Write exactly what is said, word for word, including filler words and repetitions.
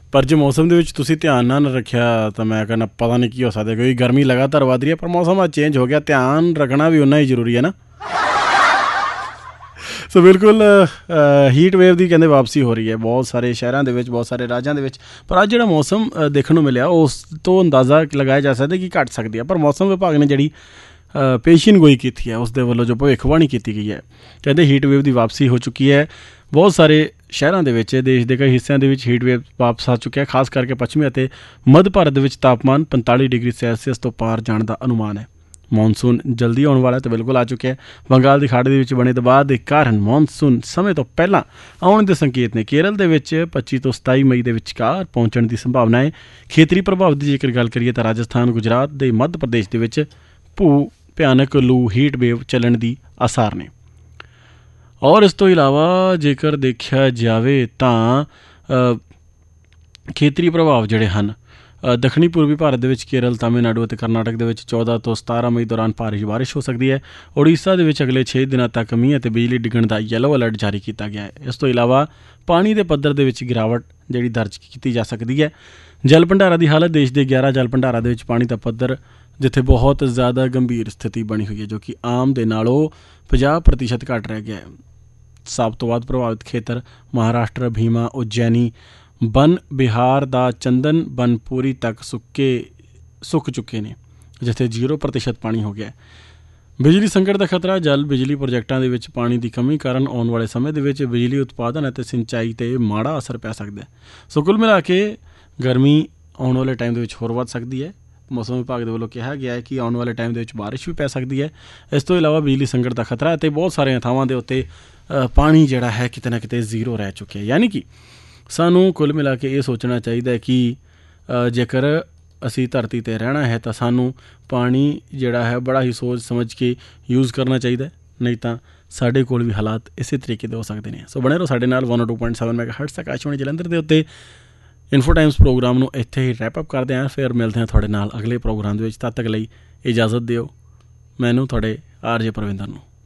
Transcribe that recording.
ਪਰ ਜੇ ਮੌਸਮ ਦੇ ਵਿੱਚ ਤੁਸੀਂ ਧਿਆਨ ਨਾ ਰੱਖਿਆ ਤਾਂ ਮੈਂ ਕਹਿੰਦਾ ਪਤਾ ਨਹੀਂ ਕੀ ਹੋ ਸਕਦਾ, ਕਿਉਂਕਿ ਗਰਮੀ ਲਗਾਤਾਰ ਵੱਧ ਰਹੀ ਹੈ ਪਰ ਮੌਸਮ ਅੱਜ ਚੇਂਜ ਹੋ ਗਿਆ, ਧਿਆਨ ਰੱਖਣਾ ਵੀ ਉਨਾ ਹੀ ਜ਼ਰੂਰੀ ਹੈ ਨਾ। ਸੋ ਬਿਲਕੁਲ ਹੀਟ ਵੇਵ ਦੀ ਕਹਿੰਦੇ ਵਾਪਸੀ ਹੋ ਰਹੀ ਹੈ ਬਹੁਤ ਸਾਰੇ ਸ਼ਹਿਰਾਂ ਦੇ ਵਿੱਚ, ਬਹੁਤ ਸਾਰੇ ਰਾਜਾਂ ਦੇ ਵਿੱਚ। ਪਰ ਅੱਜ ਜਿਹੜਾ ਮੌਸਮ ਦੇਖਣ ਨੂੰ ਮਿਲਿਆ ਉਸ ਤੋਂ ਅੰਦਾਜ਼ਾ ਲਗਾਇਆ ਜਾ ਸਕਦਾ ਕਿ ਘੱਟ ਸਕਦੀ ਹੈ, ਪਰ ਮੌਸਮ ਵਿਭਾਗ ਨੇ ਜਿਹੜੀ ਪੇਸ਼ੀਨ ਗੋਈ ਕੀਤੀ ਹੈ ਉਸ ਦੇ ਵੱਲੋਂ ਜੋ ਭਵਿੱਖਬਾਣੀ ਕੀਤੀ ਗਈ ਹੈ, ਕਹਿੰਦੇ ਹੀਟ ਵੇਵ ਦੀ ਵਾਪਸੀ ਹੋ ਚੁੱਕੀ ਹੈ। ਬਹੁਤ ਸਾਰੇ ਸ਼ਹਿਰਾਂ ਦੇ ਵਿੱਚ, ਦੇਸ਼ ਦੇ ਕਈ ਹਿੱਸਿਆਂ ਦੇ ਵਿੱਚ ਹੀਟ ਵੇਵ ਵਾਪਸ ਆ ਚੁੱਕਿਆ। ਖਾਸ ਕਰਕੇ ਪੱਛਮੀ ਅਤੇ ਮੱਧ ਭਾਰਤ ਦੇ ਵਿੱਚ ਤਾਪਮਾਨ ਪੰਤਾਲੀ ਡਿਗਰੀ ਸੈਲਸੀਅਸ ਤੋਂ ਪਾਰ ਜਾਣ ਦਾ ਅਨੁਮਾਨ ਹੈ। ਮੌਨਸੂਨ ਜਲਦੀ ਆਉਣ ਵਾਲਾ ਅਤੇ ਬਿਲਕੁਲ ਆ ਚੁੱਕਿਆ। ਬੰਗਾਲ ਦੀ ਖਾੜੀ ਦੇ ਵਿੱਚ ਬਣੇ ਦਬਾਅ ਦੇ ਕਾਰਨ ਮੌਨਸੂਨ ਸਮੇਂ ਤੋਂ ਪਹਿਲਾਂ ਆਉਣ ਦੇ ਸੰਕੇਤ ਨੇ। ਕੇਰਲ ਦੇ ਵਿੱਚ ਪੱਚੀ ਤੋਂ ਸਤਾਈ ਮਈ ਦੇ ਵਿਚਕਾਰ ਪਹੁੰਚਣ ਦੀ ਸੰਭਾਵਨਾ ਹੈ। ਖੇਤਰੀ ਪ੍ਰਭਾਵ ਦੀ ਜੇਕਰ ਗੱਲ ਕਰੀਏ ਤਾਂ ਰਾਜਸਥਾਨ, ਗੁਜਰਾਤ ਦੇ ਮੱਧ ਪ੍ਰਦੇਸ਼ ਦੇ ਵਿੱਚ ਭੂ ਭਿਆਨਕ ਲੂ ਹੀਟ ਵੇਵ ਚੱਲਣ ਦੀ ਆਸਾਰ ਨੇ। ਔਰ ਇਸ ਤੋਂ ਇਲਾਵਾ ਜੇਕਰ ਦੇਖਿਆ ਜਾਵੇ ਤਾਂ ਖੇਤਰੀ ਪ੍ਰਭਾਵ ਜਿਹੜੇ ਹਨ ਦੱਖਣੀ ਪੂਰਬੀ ਭਾਰਤ ਦੇ ਵਿੱਚ ਕੇਰਲ, ਤਾਮਿਲਨਾਡੂ ਅਤੇ ਕਰਨਾਟਕ ਦੇ ਵਿੱਚ ਚੌਦਾਂ ਤੋਂ ਸਤਾਰਾਂ ਮਈ ਦੌਰਾਨ ਭਾਰੀ ਬਾਰਿਸ਼ ਹੋ ਸਕਦੀ ਹੈ। ਉੜੀਸਾ ਦੇ ਵਿੱਚ ਅਗਲੇ ਛੇ ਦਿਨਾਂ ਤੱਕ ਮੀਂਹ ਅਤੇ ਬਿਜਲੀ ਡਿੱਗਣ ਦਾ ਯੈਲੋ ਅਲਰਟ ਜਾਰੀ ਕੀਤਾ ਗਿਆ ਹੈ। ਇਸ ਤੋਂ ਇਲਾਵਾ ਪਾਣੀ ਦੇ ਪੱਧਰ ਦੇ ਵਿੱਚ ਗਿਰਾਵਟ ਜਿਹੜੀ ਦਰਜ ਕੀਤੀ ਜਾ ਸਕਦੀ ਹੈ। ਜਲ ਭੰਡਾਰਾਂ ਦੀ ਹਾਲਤ, ਦੇਸ਼ ਦੇ ਗਿਆਰਾਂ ਜਲ ਭੰਡਾਰਾਂ ਦੇ ਵਿੱਚ ਪਾਣੀ ਦਾ ਪੱਧਰ ਜਿੱਥੇ ਬਹੁਤ ਜ਼ਿਆਦਾ ਗੰਭੀਰ ਸਥਿਤੀ ਬਣੀ ਹੋਈ ਹੈ, ਜੋ ਕਿ ਆਮ ਦੇ ਨਾਲੋਂ ਪੰਜਾਹ ਪ੍ਰਤੀਸ਼ਤ ਘੱਟ ਰਹਿ ਗਿਆ ਹੈ। ਸਭ ਤੋਂ ਵੱਧ ਪ੍ਰਭਾਵਿਤ ਖੇਤਰ ਮਹਾਰਾਸ਼ਟਰ, ਭੀਮਾ, ਉਜੈਨੀ, ਬਨ ਬਿਹਾਰ ਦਾ ਚੰਦਨ ਬਨ ਪੂਰੀ ਤੱਕ ਸੁੱਕੇ ਸੁੱਕ ਚੁੱਕੇ ਨੇ, ਜਿੱਥੇ ਜ਼ੀਰੋ ਪ੍ਰਤੀਸ਼ਤ ਪਾਣੀ ਹੋ ਗਿਆ। ਬਿਜਲੀ ਸੰਕਟ ਦਾ ਖਤਰਾ, ਜਲ ਬਿਜਲੀ ਪ੍ਰੋਜੈਕਟਾਂ ਦੇ ਵਿੱਚ ਪਾਣੀ ਦੀ ਕਮੀ ਕਾਰਨ ਆਉਣ ਵਾਲੇ ਸਮੇਂ ਦੇ ਵਿੱਚ ਬਿਜਲੀ ਉਤਪਾਦਨ ਅਤੇ ਸਿੰਚਾਈ 'ਤੇ ਮਾੜਾ ਅਸਰ ਪੈ ਸਕਦਾ ਹੈ। ਸੋ ਕੁੱਲ ਮਿਲਾ ਕੇ ਗਰਮੀ ਆਉਣ ਵਾਲੇ ਟਾਈਮ ਦੇ ਵਿੱਚ ਹੋਰ ਵੱਧ ਸਕਦੀ ਹੈ। ਮੌਸਮ ਵਿਭਾਗ ਦੇ ਵੱਲੋਂ ਕਿਹਾ ਗਿਆ ਹੈ ਕਿ ਆਉਣ ਵਾਲੇ ਟਾਈਮ ਦੇ ਵਿੱਚ ਬਾਰਿਸ਼ ਵੀ ਪੈ ਸਕਦੀ ਹੈ। ਇਸ ਤੋਂ ਇਲਾਵਾ ਬਿਜਲੀ ਸੰਕਟ ਦਾ ਖਤਰਾ ਅਤੇ ਬਹੁਤ ਸਾਰੀਆਂ ਥਾਵਾਂ ਦੇ ਉੱਤੇ ਪਾਣੀ ਜਿਹੜਾ ਹੈ ਕਿਤੇ ਨਾ ਕਿਤੇ ਜ਼ੀਰੋ ਰਹਿ ਚੁੱਕਿਆ। ਯਾਨੀ ਕਿ ਸਾਨੂੰ ਕੁੱਲ ਮਿਲਾ ਕੇ ਇਹ ਸੋਚਣਾ ਚਾਹੀਦਾ ਹੈ ਕਿ ਜੇਕਰ ਅਸੀਂ ਧਰਤੀ 'ਤੇ ਰਹਿਣਾ ਹੈ ਤਾਂ ਸਾਨੂੰ ਪਾਣੀ ਜਿਹੜਾ ਹੈ ਬੜਾ ਹੀ ਸੋਚ ਸਮਝ ਕੇ ਯੂਜ਼ ਕਰਨਾ ਚਾਹੀਦਾ, ਨਹੀਂ ਤਾਂ ਸਾਡੇ ਕੋਲ ਵੀ ਹਾਲਾਤ ਇਸੇ ਤਰੀਕੇ ਦੇ ਹੋ ਸਕਦੇ ਨੇ। ਸੋ ਬਣੇ ਰਹੋ ਸਾਡੇ ਨਾਲ one O to point seven mega hertz Akashvani Jalandhar ਦੇ ਉੱਤੇ। ਇਨਫੋ ਟਾਈਮਸ ਪ੍ਰੋਗਰਾਮ ਨੂੰ ਇੱਥੇ ਹੀ ਰੈਪ ਅਪ ਕਰਦੇ ਹਾਂ, ਫਿਰ ਮਿਲਦੇ ਹਾਂ ਤੁਹਾਡੇ ਨਾਲ ਅਗਲੇ ਪ੍ਰੋਗਰਾਮ ਦੇ ਵਿੱਚ। ਤਦ ਤੱਕ ਲਈ ਇਜਾਜ਼ਤ ਦਿਓ ਮੈਨੂੰ, ਤੁਹਾਡੇ ਆਰ ਜੇ ਪਰਵਿੰਦਰ ਨੂੰ।